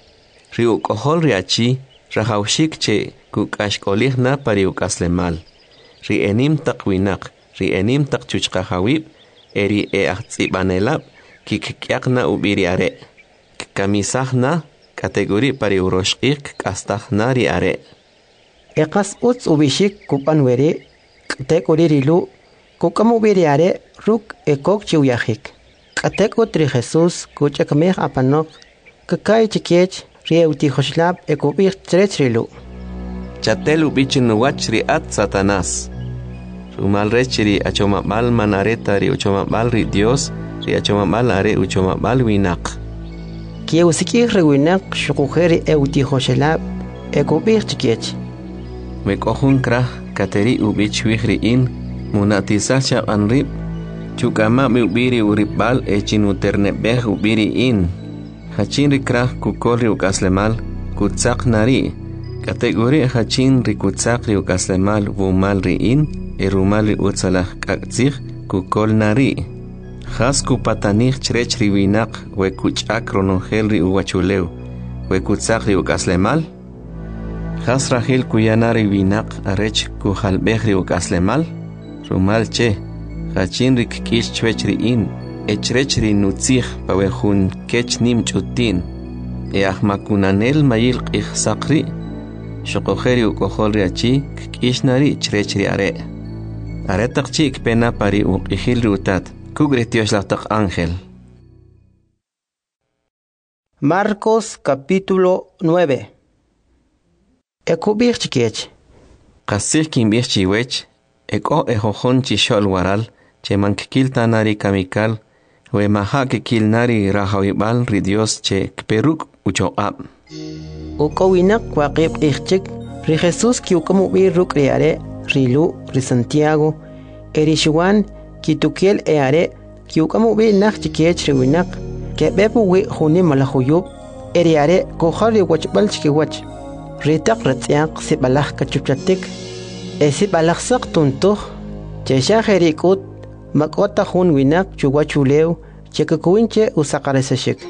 Riu kohol riachi rahaushik che kukashkolih na pariukaslemal. Ri enim takwinak, ri enim takchuchkahawib, eri e ahtsibanelab kikkiakna ubiriare. Kamisahna kategori pari uroshik kastaj nari are.
Ekas uts ubishik kupan weri, kategori rilu, kukamu biri are, ruk ekok chiuyahik. Katek utri Jesus kuchakameh apanok, kakai chikech, rieuti hoshlab ekubir trech rilu.
Chatel ubichin wach riat Satanás. Rumal rechiri achomabal manareta ri uchomabal ri Dios, ri achomabal are uchomabal winak.
Kieusikih rewinak shukujeri euti hoshelab ekubir chikech.
Mekohun krah kateri ubich wihri in munatisasha anrib chukama mi ubiri uribal echin uternebeh ubiri in hachin rikrah kukori ukaslemal kutsak nari kategori hachin rikutsak ri ukaslemal wumal ri in erumal ri utsalah kaktzih kukol nari Hasku patanich chrech riwinak we kuchak ronongel ri uwachuleu we kutsak ri ukaslemal Has rahil kuyanari winak arech kuhalbeh ri ukaslemal rumal che hachin rik kish chwech ri in echrech ri nutzih pawe hun kech nim chutin e ahmakunanel mayil qih sakri shokoheri ukohol ri achi kish nari chrech ri are are takchik pena pari uqihil ri utat Kugretios ángel.
Marcos capítulo nueve. Ekubir chikech.
Kasih kimbir chiwech, eko ejojon chishol waral, che mankikil tanari kamikal, we maha kikil nari rahawibal ri Dios che kperuk uchoab.
Ukowinak kwaqib ichchik, ri Jesus ki ukamu bir ruk riare, rilu, ri Santiago, erishuan, Kitukiel eare, kiukamu bi nak chikech riwinak, ke bepu wi huni malahuyub, eriare kohari wachbal chikiwach. Ritak ratziak si balah kachuchatik, e si balah sak tuntuh, chesha herikut, makota hun winak chuwachuleu, chekakuinche usakaresashik.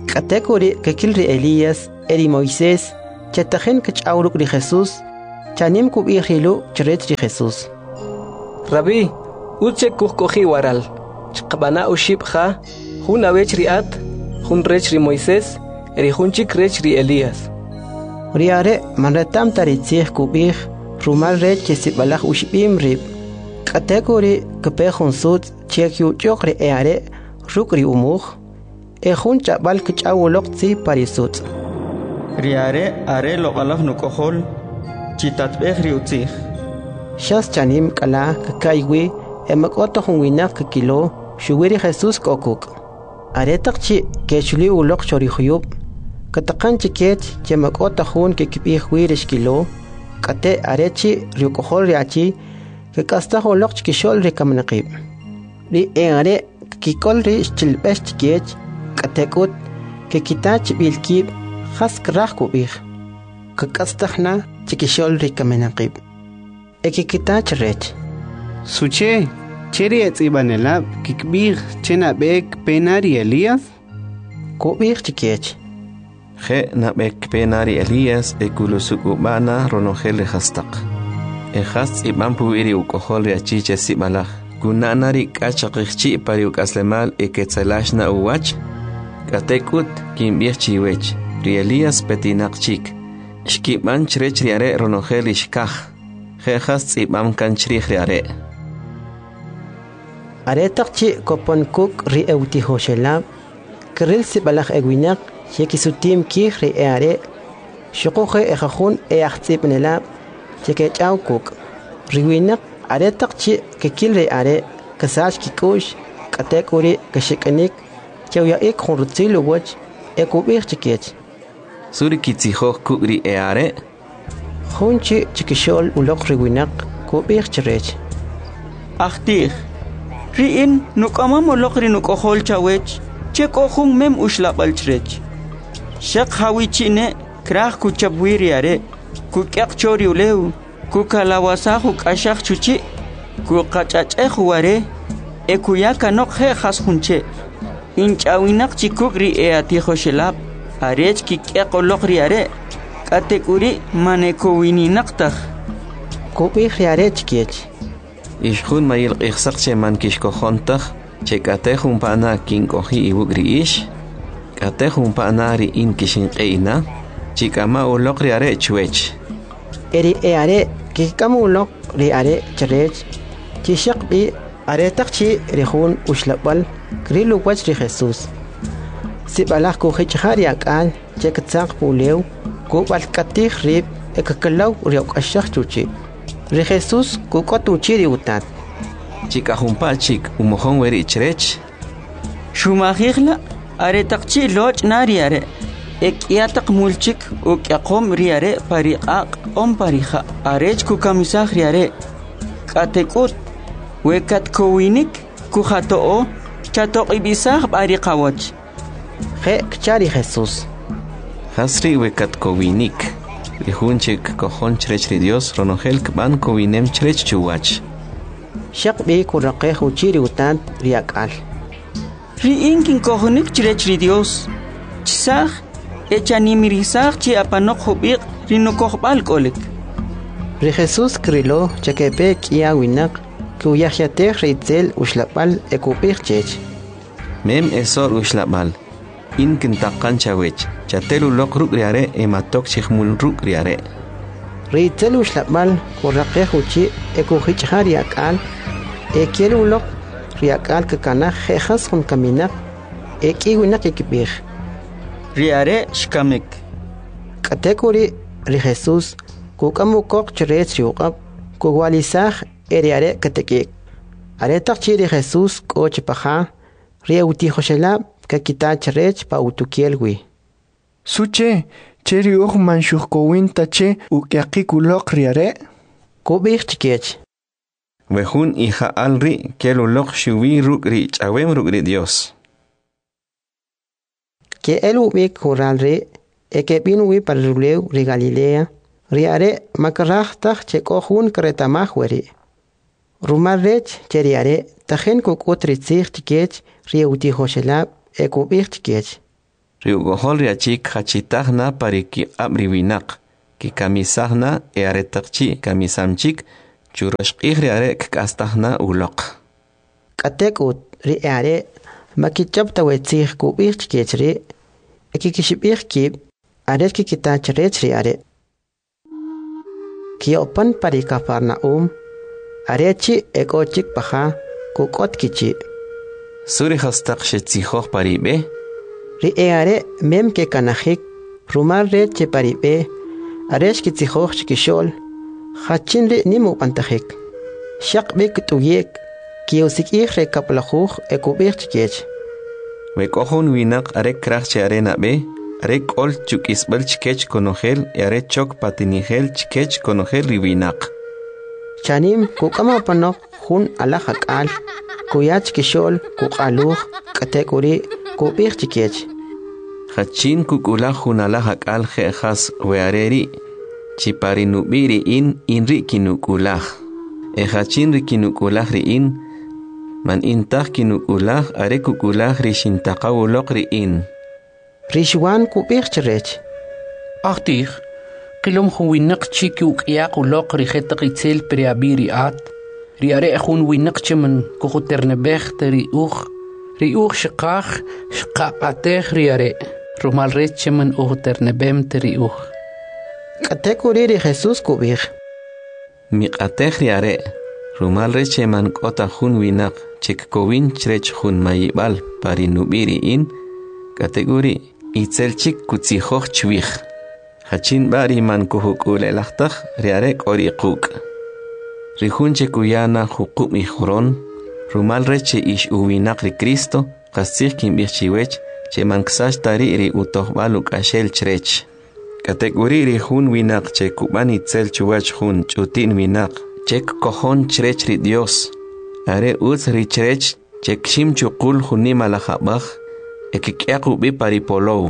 Katekuri kekilri Elías, eri Moisés, chetajen kachawruk ri Jesús, chanim kubirhilu chret ri Jesús.
Rabbi, uche kuhkohi waral, chqabana ushibha, hun awech riat, hun rech ri Moisés, eri hunchik rech ri Elías.
Riare manretam taritzih kubih, rumal rech chesibalach ushibim rib. Katekuri kepehun sud chekyu chokri eare, rukri umuj, e hun chabal kachawulok tzi parisut.
Riare are loqalaf nukohol, chitatbeh riutzih.
Shas chanim kala kakaiwi, e makoto hun winak kilo, shuwiri Jesús kokuk. Aretak chi kechuli ulok chorihuyub, katakan chiket che makoto hun kekipih wirish kilo, kate arechi riukohol riachi, kekasta holok chikishol rikamnaqib. Ri eare kikol ri chilbesh chikech, katekut, kekitach bilkib, hask rahkubih. Kekastahna chikishol rikamnaqib. Ekikitach rech.
Suche, cheri etzibanelab, kikbih chenabek penari Elías?
Kubih chikech.
Je nabek penari Elías ekulusukubana ronogele hastak. Ejast iban puiri ukohol riachiche sibalach. Kunanari kachakikchi pariuk aslemal eketzelashna uwach. Katekut kimbih chiwech. Ri Elías petinak chik. Shkiban chrech riare ronogel ishkaj. Jejast ibam kanchrich riare.
Aretak chi kopon kuk ri euti hoshelab. Kril sibalach egwinak. Shekisutim kih ri eare. Shukuche ejajun eachtzibnelab. Chekechau kuk. Riwinak aretak chi kekil ri are. Kasach kikush. Katekuri kashikanik. Chawya ik hunrutzilu wach. Ekubir chikech.
Suri kitzihok kuk ri eare.
Hunchi chikishol ulok riwinak. Kubir chirech.
Achtih. Riin nukamam ulok ri nukohol chawech. Chekohung mem ushlabal chirech. Shak hawichine krah kuchabwiri are. Kukyak chori uleu. Kukalawasahu kashak chuchi. Kukachach ware. Ekuyaka nok he has hunche. Inchawinak chikukri e atijo shelab. Arech kikyak olokri are. Katekuri manekowini naktach.
Kubih riare chikech.
Ishun mayil ikhsak che man kishkohontach. Che katehun pana kinkohi iwugri ish. Katehun pana ri in kishin eina. Chikama ulok riare chwech.
Eri eare kikamu ulok riare chirech. Chishak bi are takchi rihun ushlabal. Krilu wach ri Jesús. Sibalach ko hichhari akal. Chekatsak puleu. Kubal katih rib. Ekakalaw riok ashak chuchi. Ri Jesús kukotuchi riutat.
Chika humpa chik umohon weri chrech.
Shumahigla are takchi loch nariare. Ek yatak mulchik uk yakom riare pariqaq om pariha. Arech kukamisah riare. Katekut. Wekat kowinik kuhatoo. Chatok ibisah pariqawach.
Je kchari Jesús.
Hasri wekat kowinik. Rihunchik kohon chrech ri Dios ronogel kban kowinem chrech chuwach.
Shak bi kuraqeh uchiri utan riakal.
Riin kin kohonik chrech ri Dios. Chisah echanimirisah chi apanok hubik rinukohbal kolik.
Ri Jesús krilo chakepe kia winak kuyahyater ritzel ushlapal ekupik chech.
Mem esor ushlapal. In kintakan chawech. Chatelu lok ruk riare ematok chikhmul ruk riare.
Ritzel ushlapal kuraqeh uchi ekuhichha riakal. Ekielu lok riakal kakana jejas hun kaminak. Eki winak ekipih.
Riare shkamek.
Katekuri ri Jesús kukamukok chirech riuqab kuwalisah eriare katekik. Aretak chi ri Jesús kochipaha riauti hoshelab kakita chirech pa utukielwi.
Suche, cheri uj manshukowin tache ukyakikulok riare.
Kubih chikech.
Wehun hija alri kelulok shuwi ruk ri chawem ruk ri Dios.
Que el ubik huralri eke binui paruleu ri Galilea riare makarach chekohun kretamahweri. Rumarrech cheriare tajen kukutritzich chikech riuti hoshelab ekubich chikech.
riugohol riachik hachitahna pariki abriwinak ki kamisahna e aretakchi kamisamchik churashqih riarek kastahna uloq
katek ut riare makichap tawetsih kubih chikechri ekikishibih kib aret kikitachrech riare kiopan parika Farnaum arechi ekochik paha kukot kichi
suri hastaq shetsihoh paribe
riare mem ke kanahik rumal reche paribe aresh kitzihoh chikishol hachin ri nimu pantahik shaq bik tuyek kiosik ihre kaplahuh ekubih chikech
wekohun winak arek krachche arena be arek ol chukisbel chikech konogel arek chok patinigel chikech konogel riwinak
chanim kukama panok hun alahakal kuyach kishol kukaluh katekuri kubih chikech
hachin kukula hun alahakal khas weareri chipari nubiri in inri kinukulah e hachin ri kinukulah ri in man intah kinukulah are kukulah ri shintaqawuloq ri in
rishwan kubih chirech
Achtig kilom huwinak chikuk yak uloq ri khetaqitzel priabiri at ri are khun winak chimen kukhuternebeh ri ukh ri ukh shqakh shqaqateh ri are rumal rechemen uhternebem ri ukh
katekuri ri Jesus kubih
miqateh ri are rumal recheman kota hun winak chik kowin chrech hun mayibal pari nubiri in kategori itzelchik kutzihoch chwich hachin bari man kuhukule lahtach riare kori quk rihunche kuyana hukum ihron rumal reche ish uwinak ri Cristo qasih kim bichiwech che man ksash tari ri utoh baluk ashel chrech kategori ri hun winak che kubani itzel chuwach hun chutin winak chek kohon chrech ri Dios are uz ri chrech chek shim chukul hunima la khabach ekikyaku bi paripolow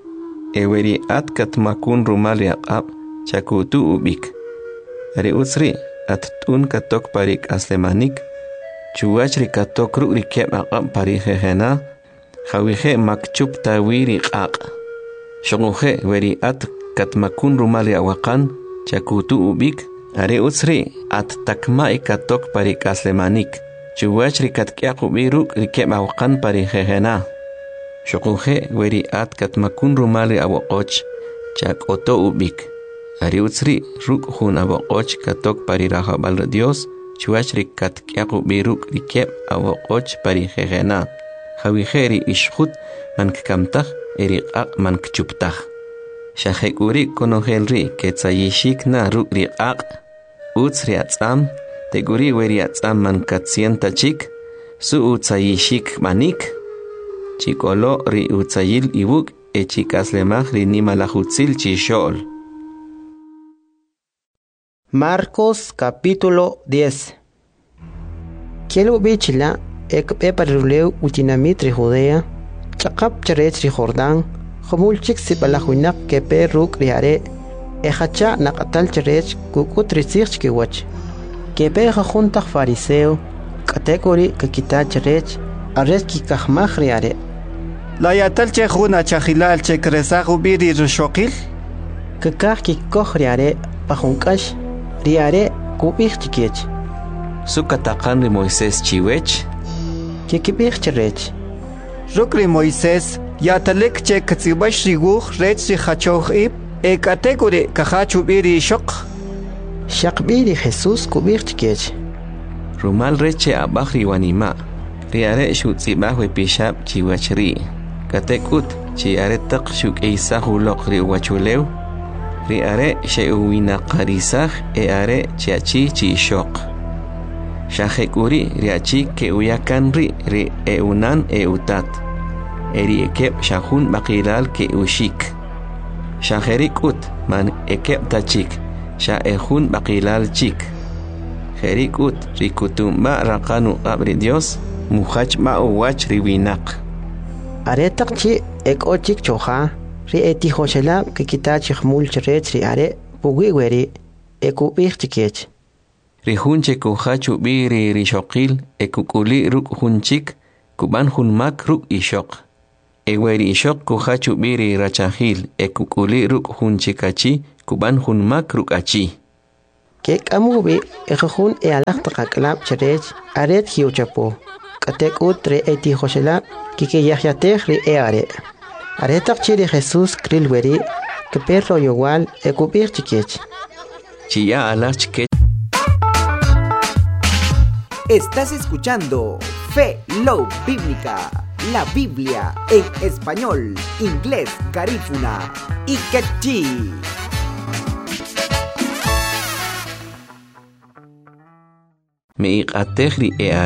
eweri at katmakun rumal yaqab chakutu ubik are uzri at tun katok parik aslemanik chuwach ri katok ru ri keb aqab pari khena khawihe makchub tawiri qaq shonguhe weri at katmakun rumal yawaqan chakutu ubik are uzri at takma ikatok parik aslemanik chuwach ri katkyaku biru ri keb aqan pari khena Shokuje weri at katmakun rumali aboqoch chak oto ubik ari utsri ruk hun aboqoch katok pari rahabal Dios chuachri katkyaku biruk rikeb aboqoch pari khegena khawiheri ishkhut man kamtah eri qaq man kchuptah shahekuri konohelri ketsayishik na ruk ri qaq utsri atsam teguri weri atsam man katsienta chik su utsayishik manik chikolo ri utsayil ibuk e chikaslemaj ri nimalajutzil chishol.
Marcos capítulo diez. Kielu bichila ek eparuleu utinamit ri Judea, chakap charech ri Jordán, khomulchik sipalajuinak ke peruk ri are, e hacha nakatal charech kukut ri sich kiwach. Ke pe juntak fariseo, kategori kakita charech, arres kikahmaj ri are.
La yatal che khuna chahilal che kresagu biri rushokil
kakah ki koh riare pahunkash riare kubih chikech
sukatakan ri Moisés chiwech
ke kibih cherech
rukri Moisés yatalek che katsibash riguh rech ri khachoh ib e kategori kahachu biri shok
shaq biri Jesus kubih chikech
rumal reche abahri wanima riare shutzibah we pishab chiwachri katekut chi are taq shuk eisahu loqri wachulew ri are sheuwina qarisah e are chiachi chi shok shahekuri riachi ke uyakan ri ri eunan e utat eri ekep shahun baqilal ke ushik shaherikut man ekep tachik sha ehun baqilal chik herikut rikutumba raqanu qabri Dios muhach ma uwach riwinaq
aretak chi ek ochik choja ri eti hoshela ke kitach khmul chrech ri are pugi weri ekubih chikech
ri hunche ko hachu biri ri shoqil ekukuli ruk hunchik kuban hun mak ruk ishok Eweri shok kuhachu biri rachahil ekukuli ruk hun chikachi kuban hun mak ruk achi.
Kek amubi ekahun e alak takaklap cherech aret hiuchapo. Katek utre eti hoshela kike yahyatech ri e are. Aretak chiri Jesus krilweri que perro igual ekubir chikech.
Chia alak chikech.
Estás escuchando Fe Love Bíblica, la Biblia en español, inglés, garífuna y quechí.
Me iqatech ri e